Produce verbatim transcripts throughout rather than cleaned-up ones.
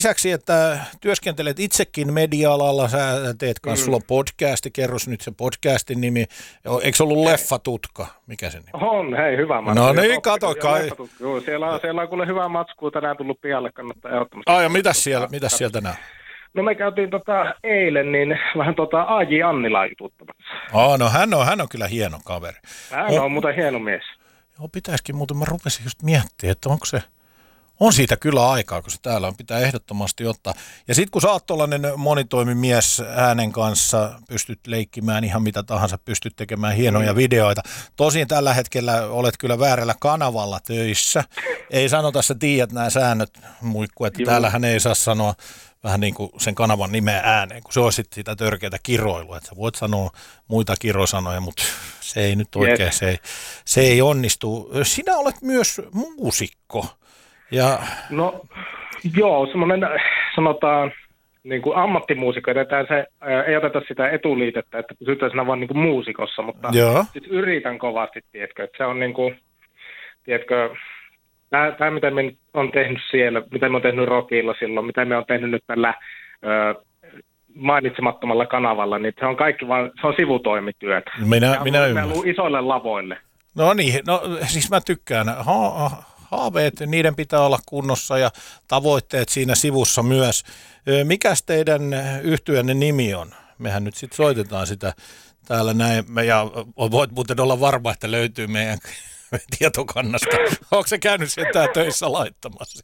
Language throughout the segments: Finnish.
lisäksi, että työskentelet itsekin media-alalla, sä teet kanssa, mm. sulla on podcasti, kerros nyt se podcastin nimi. Eikö se ollut Leffatutka? Mikä se nimi? On, hei, hyvä matsku. No niin, kato kai. Joo, siellä on, siellä on kuule hyvä matsku, tänään tullut pihalle, kannattaa ehdottomasti. Ai ja mitäs, siellä, mitäs sieltä tänään? No me käytiin tota eilen niin vähän tota A J Annilaa jututtamassa. Oh, no hän on, hän on kyllä hieno kaveri. Hän on, on muuten hieno mies. Joo, pitäisikin muuten, mä rupesin just miettimään, että onko se... On siitä kyllä aikaa, kun se täällä on, pitää ehdottomasti ottaa. Ja sitten kun sä oot tollainen monitoimimies äänen kanssa, pystyt leikkimään ihan mitä tahansa, pystyt tekemään hienoja mm. videoita. Tosin tällä hetkellä olet kyllä väärällä kanavalla töissä. Ei sanota, sä tiedät nämä säännöt, muikku, että Juu. Täällähän ei saa sanoa vähän niin kuin sen kanavan nimeä ääneen, kun se on sitten sitä törkeätä kiroilua. Että sä voit sanoa muita kirosanoja, mutta se ei nyt oikein, yes. se, ei, se ei onnistu. Sinä olet myös muusikko. Ja... No joo, semmoinen sanotaan niin kuin ammattimuusikko, että se, ää, ei oteta sitä etuliitettä, että pysytään siinä vaan niin kuin muusikossa, mutta sit yritän kovasti, tiedätkö, että se on niin kuin, tiedätkö, tämä, tämä mitä me on tehnyt siellä, mitä me on tehnyt rockilla silloin, mitä me on tehnyt nyt tällä ää, mainitsemattomalla kanavalla, niin se on kaikki vaan, se on sivutoimityötä. Minä, minä ymmärrän. Isoille lavoille. No niin, no siis mä tykkään. Ha, haaveet, niiden pitää olla kunnossa ja tavoitteet siinä sivussa myös. Mikäs teidän yhtyönne nimi on? Mehän nyt sitten soitetaan sitä täällä näin, ja voit muuten olla varma, että löytyy meidän tietokannasta. Onko se käynyt sieltä töissä laittamassa?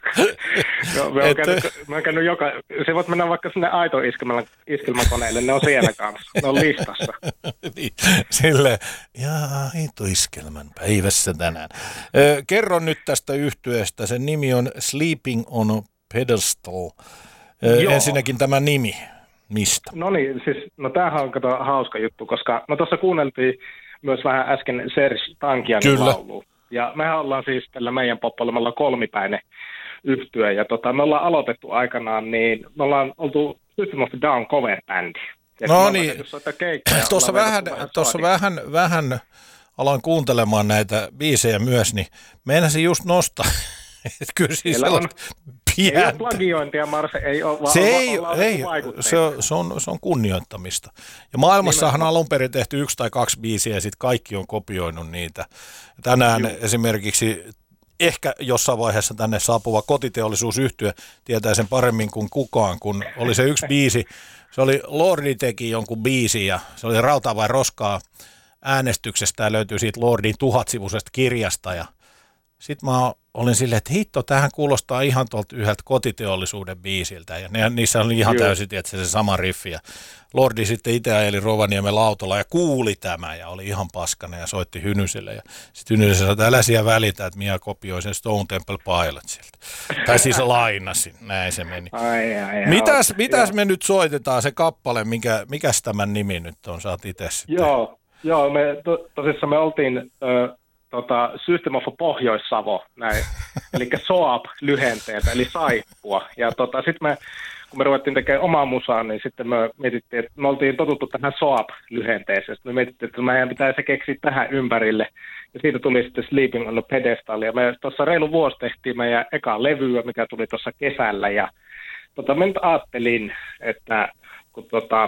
Joo, mä oon käynyt, mä oon käynyt joka, se voit mennä vaikka sinne aito iskelmäkoneelle, ne on siellä kanssa, ne on listassa. Niin, silleen, jaa, aito iskelmän päivässä tänään. Ö, kerro nyt tästä yhtyeestä, sen nimi on Sleeping on Pedestal. Ö, ensinnäkin tämä nimi, mistä? No niin, siis, no tämähän on kato hauska juttu, koska no tuossa kuunneltiin myös vähän äsken Serge Tankianin laulua. Ja mehän ollaan siis tällä meidän poppolemalla kolmipäinen yhtye, ja tota, me ollaan aloitettu aikanaan, niin me ollaan oltu System of a Down cover-bändi. No niin, tuossa vähän, tuossa vähän, vähän aloin kuuntelemaan näitä biisejä myös, niin meinasin just nostaa, että kyllä siis sellaista pientä. Ei ole plagiointia, Marse, ei ole, vaan se on, ei, on ei se, on, se, on, se on kunnioittamista. Ja maailmassahan on alun perin tehty yksi tai kaksi biisiä ja sitten kaikki on kopioinut niitä. Tänään Juh. esimerkiksi ehkä jossain vaiheessa tänne saapuva kotiteollisuusyhtye tietää sen paremmin kuin kukaan, kun oli se yksi biisi. Se oli Lordi teki jonkun biisin ja se oli Rautaa vai roskaa äänestyksestä ja löytyy siitä Lordin tuhatsivuisesta kirjasta ja sitten mä olin silleen, että hitto, tämähän kuulostaa ihan tuolta yhdeltä kotiteollisuuden biisiltä. Ja ne, niissä oli ihan Joo. täysin tietysti se sama riffi. Ja Lordi sitten itse ajeli Rovaniemen autolla ja kuuli tämä ja oli ihan paskana ja soitti Hynyselle. Ja sitten Hynyselle sanoi, että älä siellä välitä, että minä kopioin sen Stone Temple Pilotsilta. Tai siis lainasin, näin se meni. Ai, ai, ai, mitäs mitäs me nyt soitetaan se kappale, mikä, mikäs tämän nimi nyt on, saat itse sitten? Joo, joo me to, tosissaan me oltiin... Ö, Tota, System of a Pohjois-Savo, näin, eli S O A P-lyhenteeltä, eli saippua. Ja tota, sitten me, kun me ruvettiin tekemään omaa musaa, niin sitten me mietittiin, että me oltiin totuttu tähän S O A P-lyhenteeseen. Sitten me mietittiin, että meidän pitää se keksiä tähän ympärille. Ja siitä tuli sitten Sleeping on a Pedestal. Ja me tuossa reilu vuosi tehtiin meidän eka levyä, mikä tuli tuossa kesällä. Ja tota, mä nyt ajattelin, että kun tota...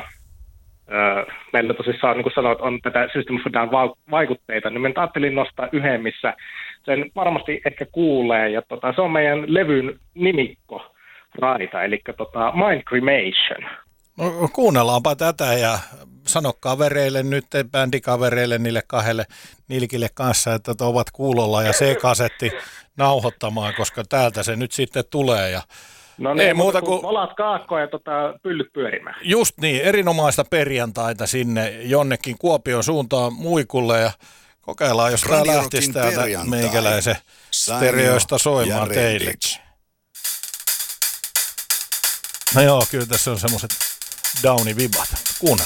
Öö, meillä tosissaan, niin kuin sanoit, on tätä System of a Down vaikutteita, niin me ajattelin nostaa yhden, missä sen varmasti ehkä kuulee, ja tota, se on meidän levyn nimikko raita, eli tota, Mind Cremation. No, kuunnellaanpa tätä ja sano kavereille nyt, bändikavereille, niille kahdelle nilkille kanssa, että ovat kuulolla ja C-kasetti nauhoittamaan, koska täältä se nyt sitten tulee ja no niin, ei muuta kuin molat kaakkoa ja tota, pyllyt pyörimään. Just niin, erinomaista perjantaita sinne jonnekin Kuopion suuntaan muikulle ja kokeillaan, jos tämä lähtisi täältä meikäläisen stereoista soimaan teillekin. No joo, kyllä tässä on semmoiset downi-vibat. Kuunnellaan.